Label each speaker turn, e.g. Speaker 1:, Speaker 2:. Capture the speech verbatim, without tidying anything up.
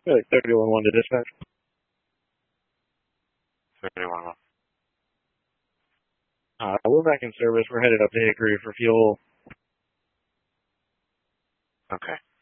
Speaker 1: Good, thirty-one one to dispatch.
Speaker 2: thirty-one one.
Speaker 1: Uh, we're back in service. We're headed up to Hickory for fuel.
Speaker 2: Okay.